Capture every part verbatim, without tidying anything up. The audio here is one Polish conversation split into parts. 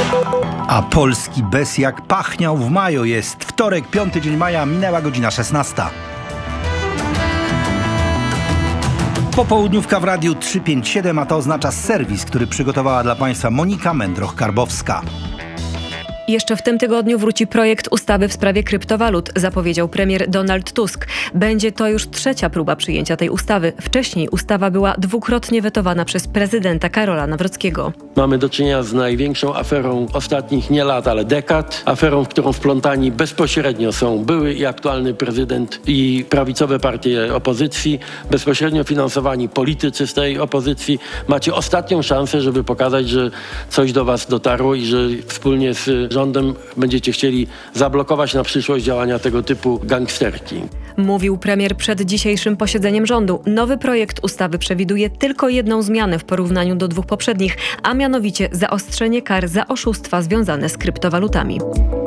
A polski bez jak pachniał w maju. Jest wtorek, piąty dzień maja, minęła godzina szesnasta. Popołudniówka w Radiu trzysta pięćdziesiąt siedem, a to oznacza serwis, który przygotowała dla Państwa Monika Mędroch-Karbowska. Jeszcze w tym tygodniu wróci projekt ustawy w sprawie kryptowalut, zapowiedział premier Donald Tusk. Będzie to już trzecia próba przyjęcia tej ustawy. Wcześniej ustawa była dwukrotnie wetowana przez prezydenta Karola Nawrockiego. Mamy do czynienia z największą aferą ostatnich nie lat, ale dekad. Aferą, w którą wplątani bezpośrednio są były i aktualny prezydent i prawicowe partie opozycji, bezpośrednio finansowani politycy z tej opozycji. Macie ostatnią szansę, żeby pokazać, że coś do was dotarło i że wspólnie z rządem będziecie chcieli zablokować na przyszłość działania tego typu gangsterki. Mówił premier przed dzisiejszym posiedzeniem rządu. Nowy projekt ustawy przewiduje tylko jedną zmianę w porównaniu do dwóch poprzednich, a mianowicie zaostrzenie kar za oszustwa związane z kryptowalutami.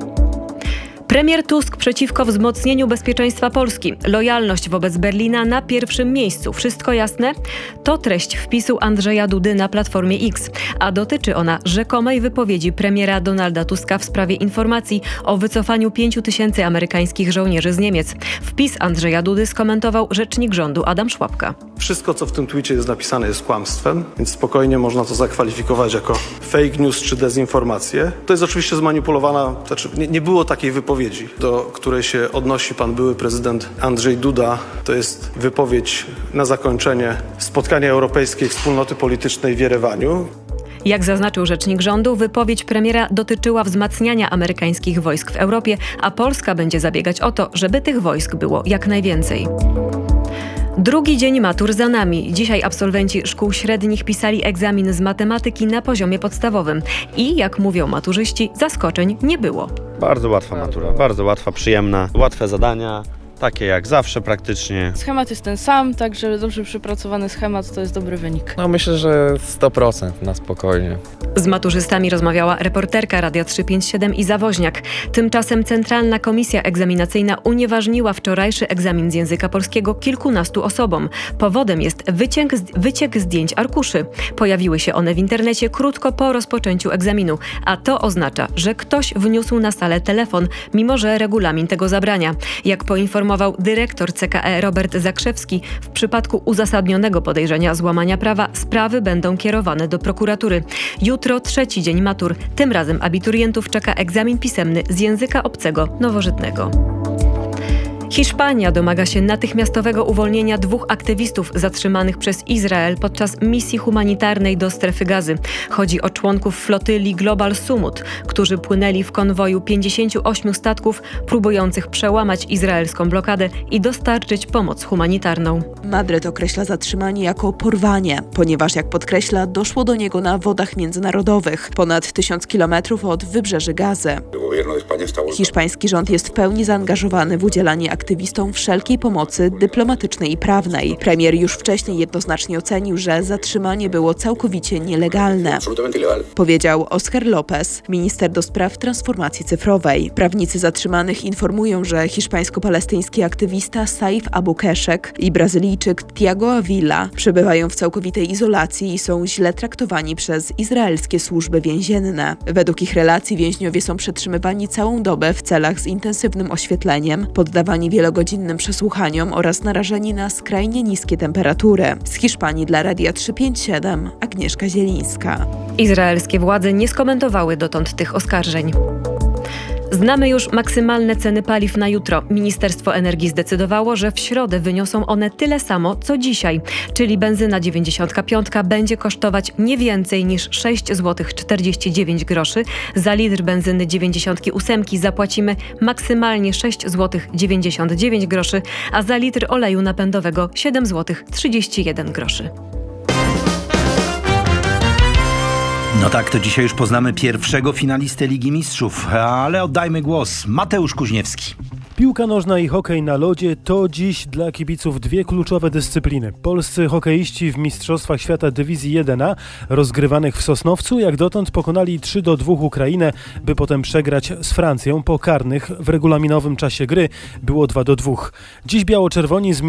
Premier Tusk przeciwko wzmocnieniu bezpieczeństwa Polski. Lojalność wobec Berlina na pierwszym miejscu. Wszystko jasne? To treść wpisu Andrzeja Dudy na Platformie X, a dotyczy ona rzekomej wypowiedzi premiera Donalda Tuska w sprawie informacji o wycofaniu pięciu tysięcy amerykańskich żołnierzy z Niemiec. Wpis Andrzeja Dudy skomentował rzecznik rządu Adam Szłapka. Wszystko, co w tym twicie jest napisane, jest kłamstwem, więc spokojnie można to zakwalifikować jako fake news czy dezinformację. To jest oczywiście zmanipulowana, znaczy nie, nie było takiej wypowiedzi, do której się odnosi pan były prezydent Andrzej Duda. To jest wypowiedź na zakończenie spotkania Europejskiej Wspólnoty Politycznej w Jerewaniu. Jak zaznaczył rzecznik rządu, wypowiedź premiera dotyczyła wzmacniania amerykańskich wojsk w Europie, a Polska będzie zabiegać o to, żeby tych wojsk było jak najwięcej. Drugi dzień matur za nami. Dzisiaj absolwenci szkół średnich pisali egzamin z matematyki na poziomie podstawowym. I jak mówią maturzyści, zaskoczeń nie było. Bardzo łatwa matura, bardzo łatwa, przyjemna, łatwe zadania. Takie jak zawsze praktycznie. Schemat jest ten sam, także dobrze przypracowany schemat to jest dobry wynik. No myślę, że sto procent na spokojnie. Z maturzystami rozmawiała reporterka Radia trzysta pięćdziesiąt siedem Iza Woźniak. Tymczasem Centralna Komisja Egzaminacyjna unieważniła wczorajszy egzamin z języka polskiego kilkunastu osobom. Powodem jest wyciek, wyciek zdjęć arkuszy. Pojawiły się one w internecie krótko po rozpoczęciu egzaminu, a to oznacza, że ktoś wniósł na salę telefon, mimo że regulamin tego zabrania. Jak poinformował dyrektor C K E Robert Zakrzewski, w przypadku uzasadnionego podejrzenia złamania prawa sprawy będą kierowane do prokuratury. Jutro trzeci dzień matur. Tym razem abiturientów czeka egzamin pisemny z języka obcego nowożytnego. Hiszpania domaga się natychmiastowego uwolnienia dwóch aktywistów zatrzymanych przez Izrael podczas misji humanitarnej do strefy Gazy. Chodzi o członków flotyli Global Sumut, którzy płynęli w konwoju pięćdziesięciu ośmiu statków próbujących przełamać izraelską blokadę i dostarczyć pomoc humanitarną. Madryt określa zatrzymanie jako porwanie, ponieważ, jak podkreśla, doszło do niego na wodach międzynarodowych, ponad tysiąc kilometrów od wybrzeży Gazy. Hiszpański rząd jest w pełni zaangażowany w udzielanie aktywistom wszelkiej pomocy dyplomatycznej i prawnej. Premier już wcześniej jednoznacznie ocenił, że zatrzymanie było całkowicie nielegalne. Powiedział Oscar López, minister do spraw transformacji cyfrowej. Prawnicy zatrzymanych informują, że hiszpańsko-palestyński aktywista Saif Abu Keszek i Brazylijczyk Tiago Avila przebywają w całkowitej izolacji i są źle traktowani przez izraelskie służby więzienne. Według ich relacji więźniowie są przetrzymywani całą dobę w celach z intensywnym oświetleniem, poddawani wielogodzinnym przesłuchaniom oraz narażeni na skrajnie niskie temperatury. Z Hiszpanii dla Radia trzysta pięćdziesiąt siedem Agnieszka Zielińska. Izraelskie władze nie skomentowały dotąd tych oskarżeń. Znamy już maksymalne ceny paliw na jutro. Ministerstwo Energii zdecydowało, że w środę wyniosą one tyle samo, co dzisiaj. Czyli benzyna dziewięćdziesiąt pięć będzie kosztować nie więcej niż sześć złotych czterdzieści dziewięć groszy. Za litr benzyny dziewięćdziesiąt osiem zapłacimy maksymalnie sześć złotych dziewięćdziesiąt dziewięć groszy, a za litr oleju napędowego siedem złotych trzydzieści jeden groszy. No tak, to dzisiaj już poznamy pierwszego finalistę Ligi Mistrzów, ale oddajmy głos. Mateusz Kuźniewski. Piłka nożna i hokej na lodzie to dziś dla kibiców dwie kluczowe dyscypliny. Polscy hokeiści w Mistrzostwach Świata Dywizji jeden A rozgrywanych w Sosnowcu jak dotąd pokonali trzy do dwóch Ukrainę, by potem przegrać z Francją po karnych w regulaminowym czasie gry było dwa do dwóch. Dziś biało-czerwoni z